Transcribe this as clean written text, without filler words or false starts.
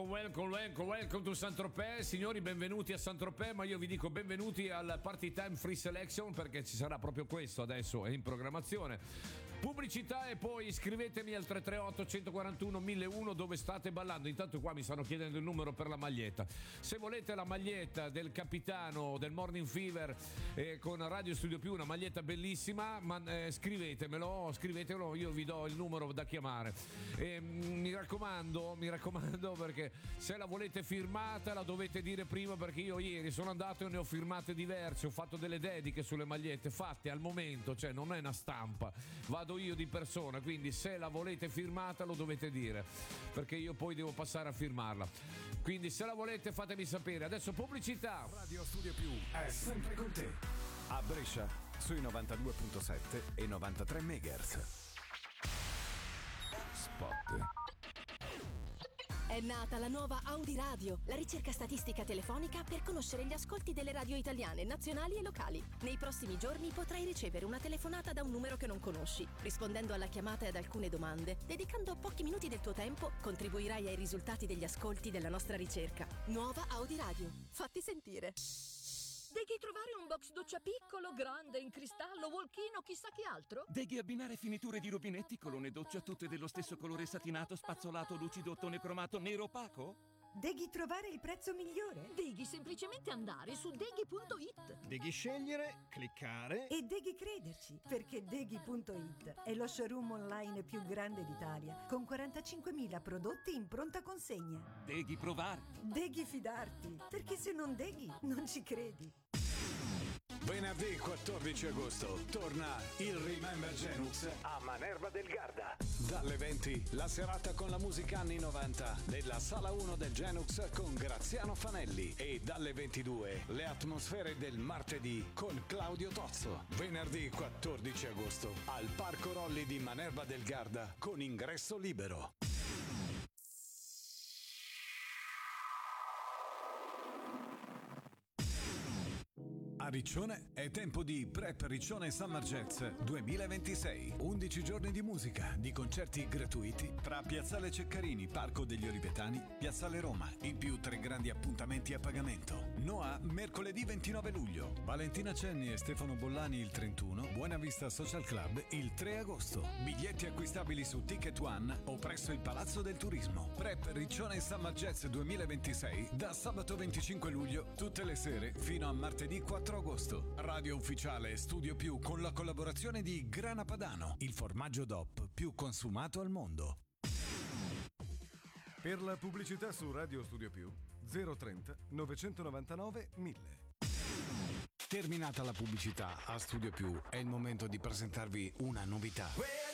welcome to Saint-Tropez. Signori, benvenuti a Saint-Tropez, ma io vi dico benvenuti al Party Time Free Selection, perché ci sarà proprio questo adesso, è in programmazione. Pubblicità e poi iscrivetemi al 338 141 1001 dove state ballando. Intanto qua mi stanno chiedendo il numero per la maglietta. Se volete la maglietta del capitano del Morning Fever con Radio Studio Più, una maglietta bellissima, scrivetemelo, io vi do il numero da chiamare. Mi raccomando, perché se la volete firmata la dovete dire prima, perché io ieri sono andato e ne ho firmate diverse, ho fatto delle dediche sulle magliette fatte al momento, cioè non è una stampa, vado io di persona, quindi se la volete firmata lo dovete dire, perché io poi devo passare a firmarla. Quindi se la volete fatemi sapere. Adesso pubblicità. Radio Studio Più è sempre con te. A Brescia sui 92.7 e 93 MHz. Spot. È nata la nuova Audi Radio, la ricerca statistica telefonica per conoscere gli ascolti delle radio italiane, nazionali e locali. Nei prossimi giorni potrai ricevere una telefonata da un numero che non conosci. Rispondendo alla chiamata e ad alcune domande, dedicando pochi minuti del tuo tempo, contribuirai ai risultati degli ascolti della nostra ricerca. Nuova Audi Radio. Fatti sentire. Devi trovare un box doccia piccolo, grande, in cristallo, walk-in o chissà che altro? Devi abbinare finiture di rubinetti, colonne doccia tutte dello stesso colore satinato, spazzolato, lucido, ottone cromato, nero opaco? Devi trovare il prezzo migliore? Devi semplicemente andare su deghi.it. Devi scegliere, cliccare e devi crederci, perché deghi.it è lo showroom online più grande d'Italia, con 45.000 prodotti in pronta consegna. Devi provarti. Devi fidarti, perché se non deghi non ci credi. Venerdì 14 agosto torna il Remember Genux a Manerba del Garda. Dalle 20 la serata con la musica anni 90 della Sala 1 del Genux con Graziano Fanelli, e dalle 22 le atmosfere del martedì con Claudio Tozzo. Venerdì 14 agosto al Parco Rolli di Manerba del Garda con ingresso libero. A Riccione è tempo di Prep Riccione Summer Jazz 2026. 11 giorni di musica, di concerti gratuiti tra Piazzale Ceccarini, Parco degli Olivetani, Piazzale Roma. In più 3 grandi appuntamenti a pagamento. Noa mercoledì 29 luglio, Valentina Cenni e Stefano Bollani il 31, Buena Vista Social Club il 3 agosto. Biglietti acquistabili su Ticket One o presso il Palazzo del Turismo. Prep Riccione Summer Jazz 2026 da sabato 25 luglio tutte le sere fino a martedì 4 agosto. Radio ufficiale Studio Più con la collaborazione di Grana Padano, il formaggio DOP più consumato al mondo. Per la pubblicità su Radio Studio Più 030 999 1000. Terminata la pubblicità a Studio Più è il momento di presentarvi una novità.